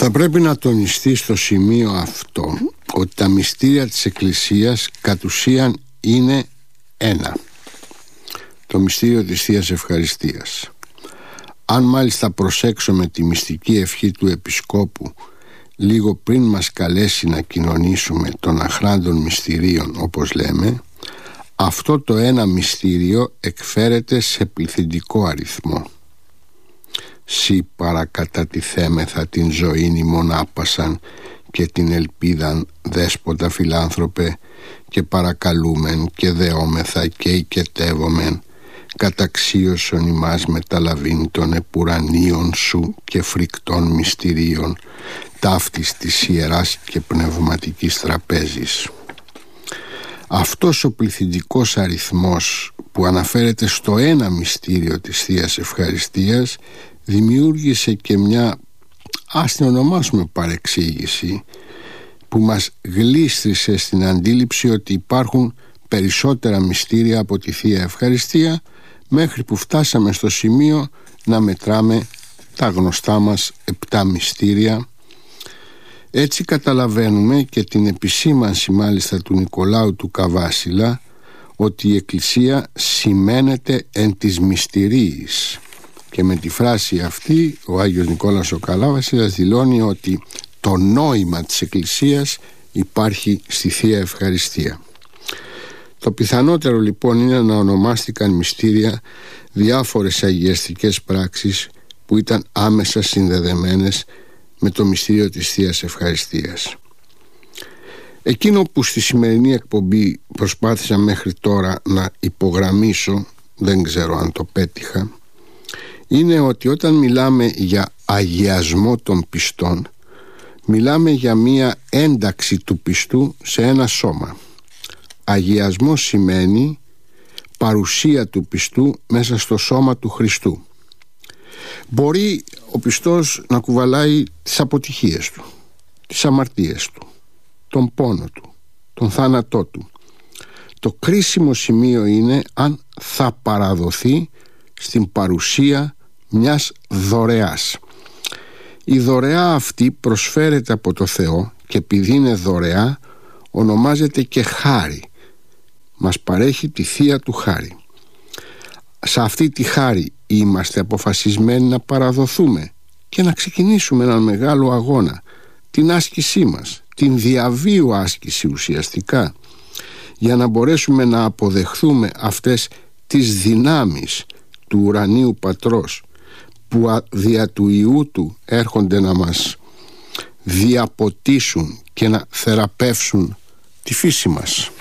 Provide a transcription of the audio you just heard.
Θα πρέπει να τονιστεί στο σημείο αυτό ότι τα μυστήρια της Εκκλησίας κατ' ουσίαν είναι ένα: το μυστήριο της Θείας Ευχαριστίας. Αν μάλιστα προσέξουμε τη μυστική ευχή του Επισκόπου λίγο πριν μας καλέσει να κοινωνήσουμε των αχράντων μυστηρίων, όπως λέμε, αυτό το ένα μυστήριο εκφέρεται σε πληθυντικό αριθμό. «Σοι παρακατατιθέμεθα την ζωήν ημών άπασαν και την ελπίδαν, δέσποτα φιλάνθρωπε, και παρακαλούμεν και δεόμεθα και οικετεύομεν, καταξίωσον ημάς μεταλαβήν των επουρανίων σου και φρικτών μυστηρίων, ταύτης της ιεράς και πνευματικής τραπέζης». Αυτός ο πληθυντικός αριθμός που αναφέρεται στο ένα μυστήριο της Θείας Ευχαριστίας δημιούργησε και μια, ας την ονομάσουμε, παρεξήγηση που μας γλίστρισε στην αντίληψη ότι υπάρχουν περισσότερα μυστήρια από τη Θεία Ευχαριστία, μέχρι που φτάσαμε στο σημείο να μετράμε τα γνωστά μας 7 μυστήρια. Έτσι καταλαβαίνουμε και την επισήμανση μάλιστα του Νικολάου του Καβάσιλα ότι η Εκκλησία σημαίνεται εν της μυστηρίης, και με τη φράση αυτή ο Άγιος Νικόλαος ο Καλάβασιλας δηλώνει ότι το νόημα της Εκκλησίας υπάρχει στη Θεία Ευχαριστία. Το πιθανότερο λοιπόν είναι να ονομάστηκαν μυστήρια διάφορες αγιαστικές πράξεις που ήταν άμεσα συνδεδεμένες με το μυστήριο της Θείας Ευχαριστίας. Εκείνο που στη σημερινή εκπομπή προσπάθησα μέχρι τώρα να υπογραμμίσω, δεν ξέρω αν το πέτυχα, είναι ότι όταν μιλάμε για αγιασμό των πιστών, μιλάμε για μία ένταξη του πιστού σε ένα σώμα. Αγιασμό σημαίνει παρουσία του πιστού μέσα στο σώμα του Χριστού. Μπορεί ο πιστός να κουβαλάει τις αποτυχίες του, τις αμαρτίες του, τον πόνο του, τον θάνατό του. Το κρίσιμο σημείο είναι αν θα παραδοθεί στην παρουσία μιας δωρεάς. Η δωρεά αυτή προσφέρεται από το Θεό και επειδή είναι δωρεά ονομάζεται και χάρη. Μας παρέχει τη θεία του χάρη. Σε αυτή τη χάρη είμαστε αποφασισμένοι να παραδοθούμε και να ξεκινήσουμε έναν μεγάλο αγώνα, την άσκησή μας, την διαβίου άσκηση ουσιαστικά, για να μπορέσουμε να αποδεχθούμε αυτές τις δυνάμεις του ουρανίου Πατρός που δια του Υιού του έρχονται να μας διαποτίσουν και να θεραπεύσουν τη φύση μας.